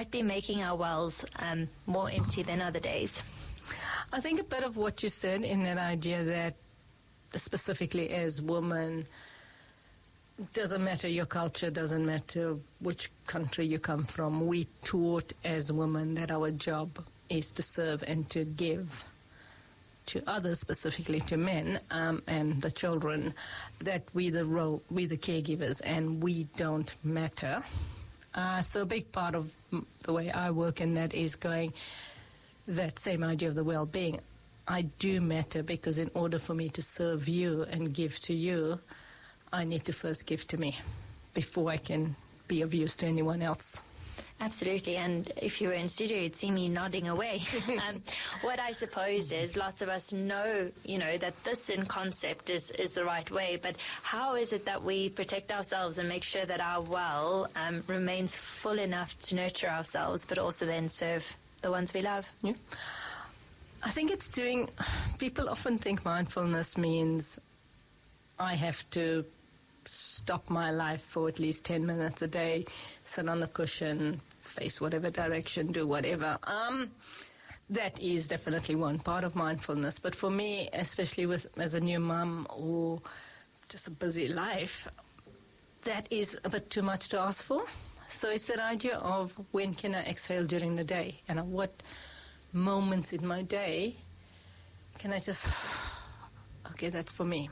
might be making our wells more empty than other days? I think a bit of what you said in that idea that specifically as women, doesn't matter your culture, doesn't matter which country you come from, we taught as women that our job is to serve and to give to others, specifically to men and the children, that we the caregivers and we don't matter. So a big part of the way I work in that is going that same idea of the well-being. I do matter because in order for me to serve you and give to you, I need to first give to me before I can be of use to anyone else. Absolutely, and if you were in studio, you'd see me nodding away. What I suppose is lots of us know, that this in concept is the right way, but how is it that we protect ourselves and make sure that our well remains full enough to nurture ourselves, but also then serve the ones we love? Yeah. I think people often think mindfulness means I have to stop my life for at least 10 minutes a day, sit on the cushion, face whatever direction, do whatever. That is definitely one part of mindfulness. But for me, especially as a new mum or just a busy life, that is a bit too much to ask for. So it's that idea of when can I exhale during the day? And what moments in my day can I just, okay, that's for me.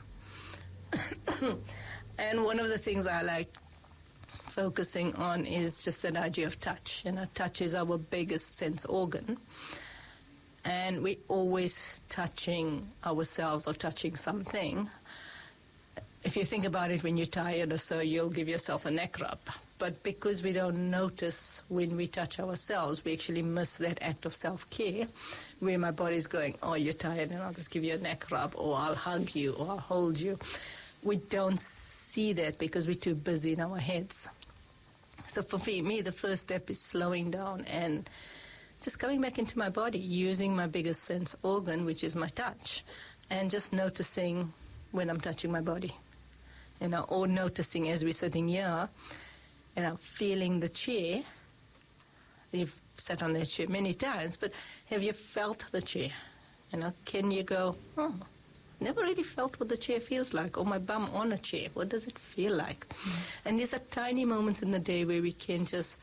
And one of the things I like focusing on is just that idea of touch. Touch is our biggest sense organ. And we're always touching ourselves or touching something. If you think about it, when you're tired or so, you'll give yourself a neck rub. But because we don't notice when we touch ourselves, we actually miss that act of self-care where my body's going, oh, you're tired, and I'll just give you a neck rub, or I'll hug you, or I'll hold you. We don't see that because we're too busy in our heads. So for me, the first step is slowing down and just coming back into my body, using my biggest sense organ, which is my touch, and just noticing when I'm touching my body, or noticing as we're sitting here, feeling the chair. You've sat on that chair many times, but have you felt the chair? Can you go, oh, never really felt what the chair feels like, or my bum on a chair, what does it feel like? Mm-hmm. And these are tiny moments in the day where we can just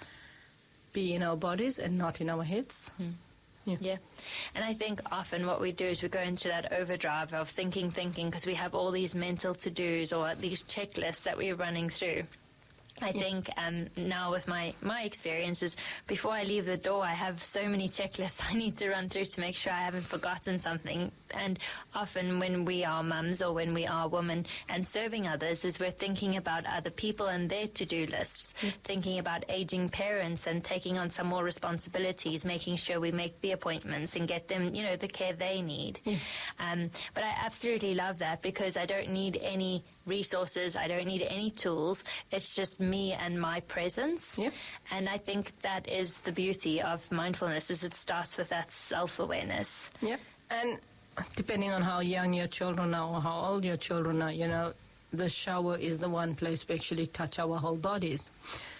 be in our bodies and not in our heads. Mm. Yeah. And I think often what we do is we go into that overdrive of thinking, because we have all these mental to-dos or at least checklists that we're running through. I think now with my experiences, before I leave the door, I have so many checklists I need to run through to make sure I haven't forgotten something. And often when we are mums or when we are women and serving others, is we're thinking about other people and their to-do lists, thinking about aging parents and taking on some more responsibilities, making sure we make the appointments and get them, the care they need. But I absolutely love that because I don't need any resources, I don't need any tools. It's just me and my presence. And I think that is the beauty of mindfulness, is it starts with that self-awareness. And depending on how young your children are or how old your children are, the shower is the one place we actually touch our whole bodies.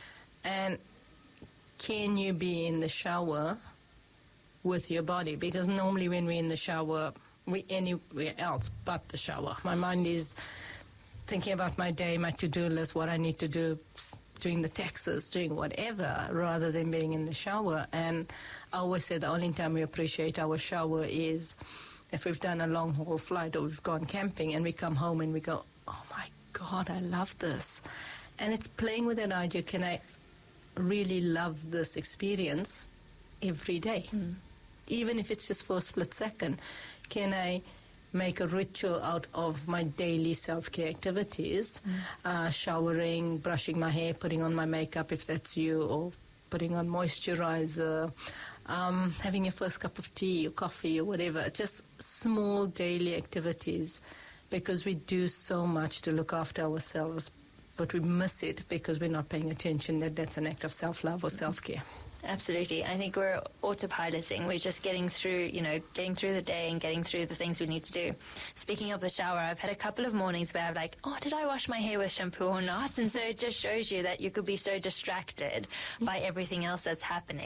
And can you be in the shower with your body? Because normally when we're in the shower, we're anywhere else but the shower. My mind is thinking about my day, my to-do list, what I need to do, doing the taxes, doing whatever, rather than being in the shower. And I always say the only time we appreciate our shower is if we've done a long-haul flight or we've gone camping and we come home and we go, oh, my God, I love this. And it's playing with that idea, can I really love this experience every day? Even if it's just for a split second. Can I make a ritual out of my daily self-care activities, showering, brushing my hair, putting on my makeup if that's you, or putting on moisturizer, having your first cup of tea or coffee or whatever, just small daily activities, because we do so much to look after ourselves, but we miss it because we're not paying attention that that's an act of self-love or self-care. Absolutely. I think we're autopiloting. We're just getting through the day and getting through the things we need to do. Speaking of the shower, I've had a couple of mornings where I'm like, oh, did I wash my hair with shampoo or not? And so it just shows you that you could be so distracted by everything else that's happening